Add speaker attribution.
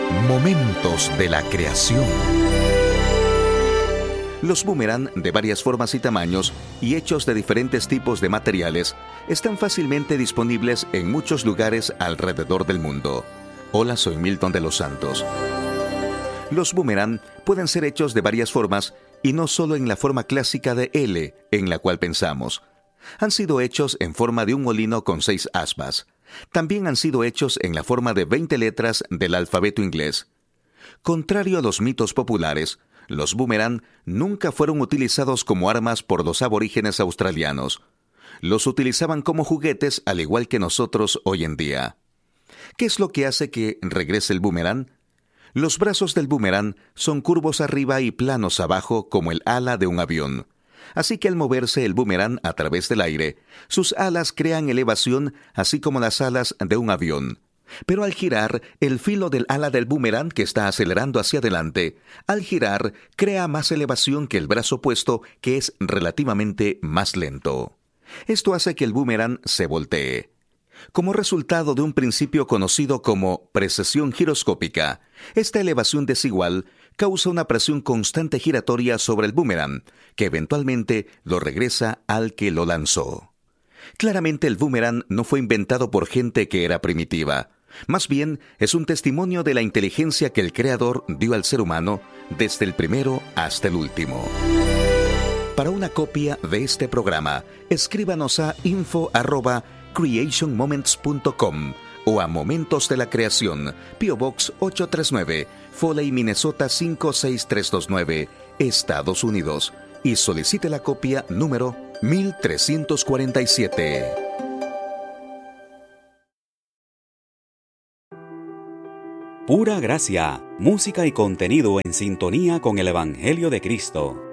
Speaker 1: Momentos de la creación. Los boomerang de varias formas y tamaños y hechos de diferentes tipos de materiales están fácilmente disponibles en muchos lugares alrededor del mundo. Hola, soy Milton de los Santos. Los boomerang pueden ser hechos de varias formas y no solo en la forma clásica de L en la cual pensamos. Han sido hechos en forma de un molino con 6 aspas. También han sido hechos en la forma de 20 letras del alfabeto inglés. Contrario a los mitos populares, los boomerang nunca fueron utilizados como armas por los aborígenes australianos. Los utilizaban como juguetes al igual que nosotros hoy en día. ¿Qué es lo que hace que regrese el boomerang? Los brazos del boomerang son curvos arriba y planos abajo como el ala de un avión. Así que al moverse el boomerang a través del aire, sus alas crean elevación así como las alas de un avión. Pero al girar, el filo del ala del boomerang que está acelerando hacia adelante, al girar, crea más elevación que el brazo opuesto, que es relativamente más lento. Esto hace que el boomerang se voltee. Como resultado de un principio conocido como precesión giroscópica, esta elevación desigual causa una presión constante giratoria sobre el boomerang, que eventualmente lo regresa al que lo lanzó. Claramente el boomerang no fue inventado por gente que era primitiva. Más bien, es un testimonio de la inteligencia que el Creador dio al ser humano desde el primero hasta el último. Para una copia de este programa, escríbanos a info@creationmoments.com o a Momentos de la Creación, P.O. Box 839, Foley, Minnesota 56329, Estados Unidos, y solicite la copia número 1347.
Speaker 2: Pura gracia, música y contenido en sintonía con el Evangelio de Cristo.